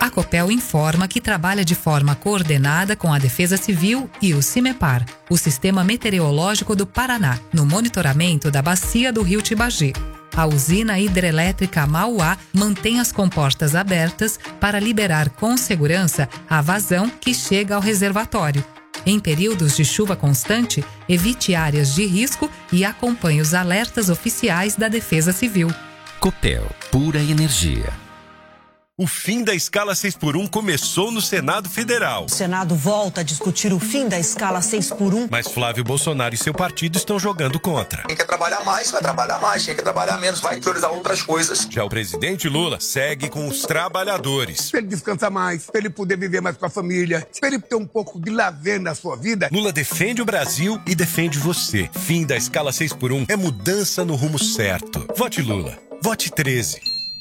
A Copel informa que trabalha de forma coordenada com a Defesa Civil e o CIMEPAR, o Sistema Meteorológico do Paraná, no monitoramento da bacia do Rio Tibagi. A usina hidrelétrica Mauá mantém as comportas abertas para liberar com segurança a vazão que chega ao reservatório. Em períodos de chuva constante, evite áreas de risco e acompanhe os alertas oficiais da Defesa Civil. Copel, pura energia. O fim da escala 6x1 começou no Senado Federal. O Senado volta a discutir o fim da escala 6x1. Mas Flávio Bolsonaro e seu partido estão jogando contra. Quem quer trabalhar mais, vai trabalhar mais. Quem quer trabalhar menos, vai priorizar outras coisas. Já o presidente Lula segue com os trabalhadores. Pra ele descansar mais, pra ele poder viver mais com a família, pra ele ter um pouco de lazer na sua vida. Lula defende o Brasil e defende você. Fim da escala 6x1 é mudança no rumo certo. Vote Lula. Vote 13.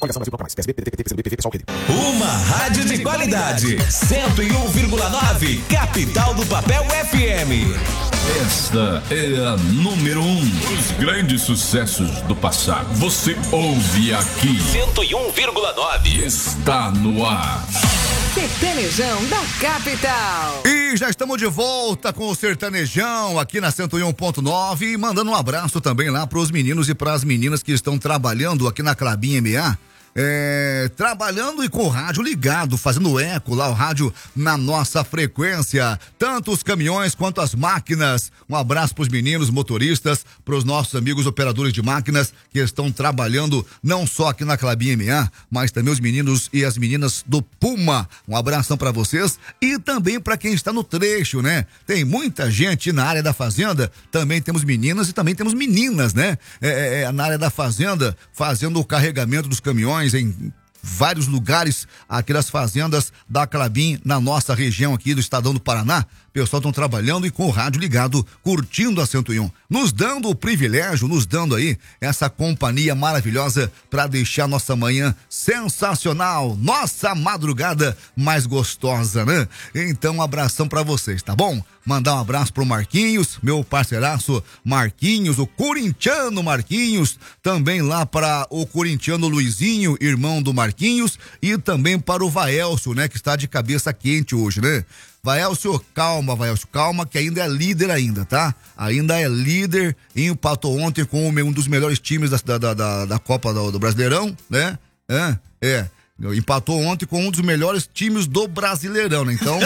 Uma rádio de qualidade, 101,9, capital do papel FM. Esta é a número 1. Os grandes sucessos do passado. Você ouve aqui. 101,9. Está no ar. Sertanejão da Capital. E já estamos de volta com o Sertanejão aqui na 101.9 e mandando um abraço também lá para os meninos e para as meninas que estão trabalhando aqui na Clabin MA. Trabalhando e com o rádio ligado, fazendo eco lá, o rádio na nossa frequência, tanto os caminhões quanto as máquinas. Um abraço pros meninos motoristas, pros nossos amigos operadores de máquinas que estão trabalhando não só aqui na Clabin MA, mas também os meninos e as meninas do Puma. Um abração pra vocês e também pra quem está no trecho, né? Tem muita gente na área da fazenda, também temos meninas e também temos meninas, né? Na área da fazenda, fazendo o carregamento dos caminhões em vários lugares aqui das fazendas da Clabin, na nossa região aqui do Estadão do Paraná. O pessoal estão trabalhando e com o rádio ligado, curtindo a 101, nos dando o privilégio, nos dando aí essa companhia maravilhosa para deixar nossa manhã sensacional, nossa madrugada mais gostosa, né? Então, um abração para vocês, tá bom? Mandar um abraço pro Marquinhos, meu parceiraço Marquinhos, o corintiano Marquinhos, também lá para o corintiano Luizinho, irmão do Marquinhos, e também para o Vaelcio, né, que está de cabeça quente hoje, né? Vaelcio, calma, que ainda é líder ainda, tá? Ainda é líder, empatou ontem com um dos melhores times da Copa do Brasileirão, né? Empatou ontem com um dos melhores times do Brasileirão, né? Então...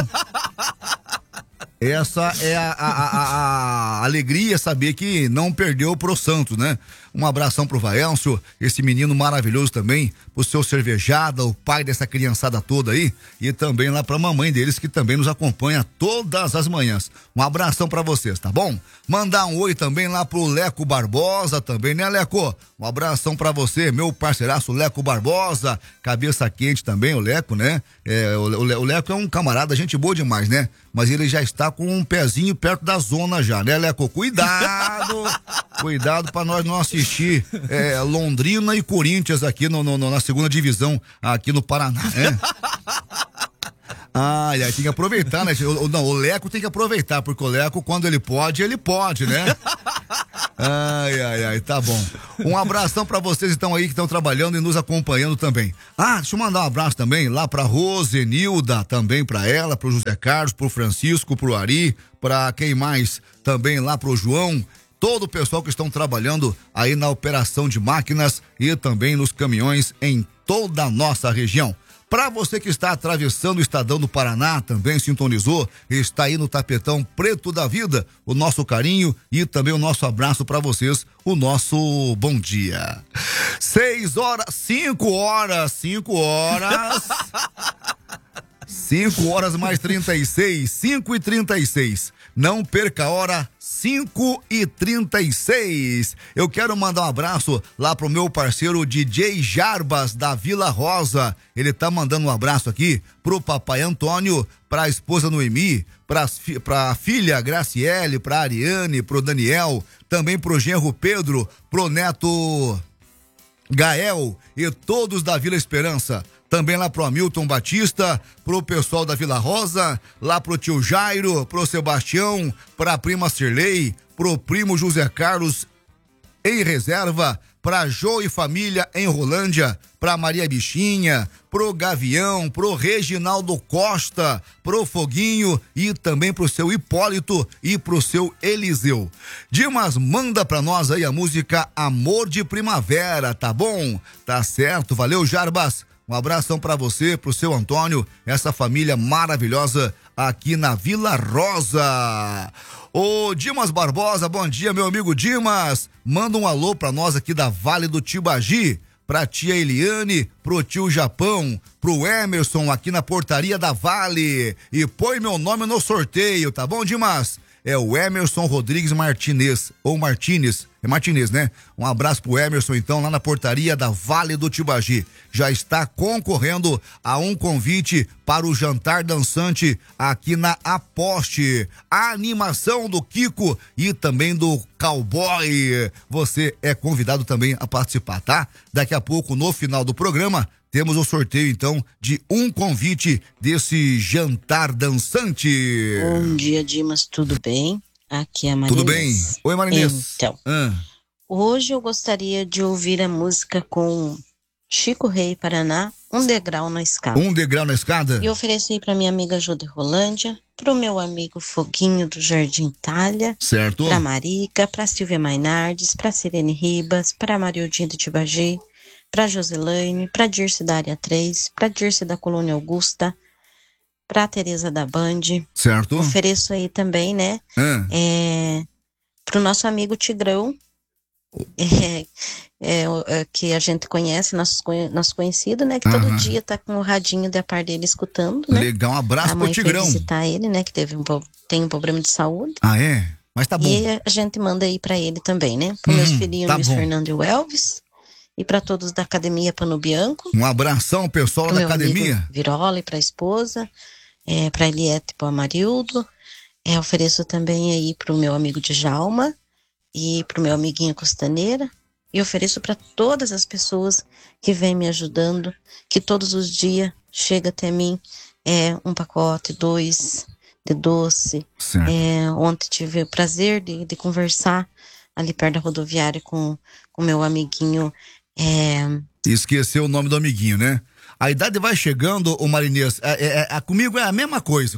Essa é a alegria, saber que não perdeu pro Santos, né? Um abração pro Vaelcio, esse menino maravilhoso também, pro seu Cervejada, o pai dessa criançada toda aí, e também lá pra mamãe deles, que também nos acompanha todas as manhãs. Um abração pra vocês, tá bom? Mandar um oi também lá pro Leco Barbosa também, né, Leco? Um abração pra você, meu parceiraço Leco Barbosa, cabeça quente também, o Leco, né? O Leco é um camarada, gente boa demais, né? Mas ele já está com um pezinho perto da zona já, né, Leco? Cuidado pra nós não assistir Londrina e Corinthians aqui na segunda divisão aqui no Paraná, né? Tem que aproveitar, né? O Leco tem que aproveitar, porque o Leco, quando ele pode, né? Tá bom. Um abração pra vocês então aí que estão trabalhando e nos acompanhando também. Deixa eu mandar um abraço também lá pra Rosenilda, também pra ela, pro José Carlos, pro Francisco, pro Ari, pra quem mais? Também lá pro João, todo o pessoal que estão trabalhando aí na operação de máquinas e também nos caminhões em toda a nossa região. Para você que está atravessando o Estadão do Paraná, também sintonizou, está aí no tapetão preto da vida, o nosso carinho e também o nosso abraço para vocês, o nosso bom dia. 5 horas mais 36, 5h36. Não perca a hora, 5h36. Eu quero mandar um abraço lá pro meu parceiro DJ Jarbas da Vila Rosa. Ele tá mandando um abraço aqui pro papai Antônio, pra esposa Noemi, pra filha Graciele, pra Ariane, pro Daniel, também pro genro Pedro, pro neto Gael e todos da Vila Esperança. Também lá pro Hamilton Batista, pro pessoal da Vila Rosa, lá pro tio Jairo, pro Sebastião, pra prima Cirlei, pro primo José Carlos em reserva, pra Jô e família em Rolândia, pra Maria Bichinha, pro Gavião, pro Reginaldo Costa, pro Foguinho e também pro seu Hipólito e pro seu Eliseu. Dimas, manda pra nós aí a música Amor de Primavera, tá bom? Tá certo, valeu, Jarbas. Um abração pra você, pro seu Antônio, essa família maravilhosa aqui na Vila Rosa. Ô Dimas Barbosa, bom dia, meu amigo Dimas. Manda um alô pra nós aqui da Vale do Tibagi, pra tia Eliane, pro tio Japão, pro Emerson aqui na portaria da Vale. E põe meu nome no sorteio, tá bom, Dimas? É o Emerson Rodrigues Martinez, ou Martinez, é Martinez, né? Um abraço pro Emerson, então, lá na portaria da Vale do Tibagi. Já está concorrendo a um convite para o jantar dançante aqui na Aposte. A animação do Kiko e também do Cowboy. Você é convidado também a participar, tá? Daqui a pouco, no final do programa, temos o sorteio, então, de um convite desse jantar dançante. Bom dia, Dimas, tudo bem? Aqui é a Marinês. Tudo bem? Oi, Marinês. Então, hoje eu gostaria de ouvir a música com Chico Rei Paraná, Um Degrau na Escada. Um Degrau na Escada? E ofereci para minha amiga Jô de Rolândia, pro meu amigo Foguinho do Jardim Itália. Certo. Pra Marica, pra Silvia Mainardes, pra Sirene Ribas, pra Mariodinha do Tibagi, pra Joselaine, pra Dirce da Área 3, pra Dirce da Colônia Augusta, pra Tereza da Band. Certo. Ofereço aí também, né? Pro nosso amigo Tigrão, que a gente conhece, nosso conhecido, né? Que todo dia tá com o radinho da par dele escutando, né? Legal, um abraço pro Tigrão. Foi visitar ele, né? Que tem um problema de saúde. Ah, é? Mas tá bom. E a gente manda aí pra ele também, né? Pro meus filhinhos, tá Luiz bom. Fernando e o Elvis. E para todos da Academia Pano Bianco. Um abração, pessoal da Academia. Virola e para a esposa, para Eliette e para o Amarildo. Ofereço também aí para o meu amigo Djalma e para o meu amiguinho Costaneira. E ofereço para todas as pessoas que vêm me ajudando, que todos os dias chega até mim um pacote, 2 de doce. Ontem tive o prazer de conversar ali perto da rodoviária com o meu amiguinho. Esqueceu o nome do amiguinho, né? A idade vai chegando, o Marinês. Comigo é a mesma coisa.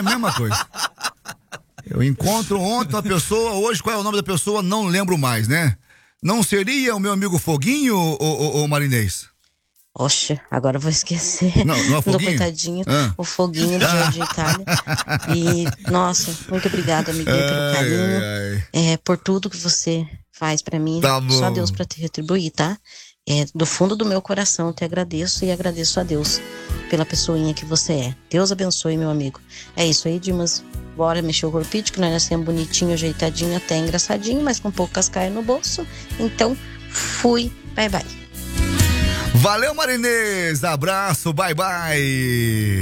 Eu encontro ontem uma pessoa, hoje qual é o nome da pessoa? Não lembro mais, né? Não seria o meu amigo Foguinho, o Marinês? Oxe, agora eu vou esquecer. Não é Foguinho? Do coitadinho, o Foguinho do Jardim Itália. E, nossa, muito obrigada, amiguinho, pelo carinho. Por tudo que você faz pra mim. Tá bom. Só Deus pra te retribuir, tá? Do fundo do meu coração eu te agradeço e agradeço a Deus pela pessoinha que você é. Deus abençoe, meu amigo. É isso aí, Dimas. Bora mexer o corpinho, que nós nascemos bonitinho, ajeitadinho, até engraçadinho, mas com pouco cascaio no bolso. Então, fui. Bye, bye. Valeu, Marinês. Abraço, bye, bye.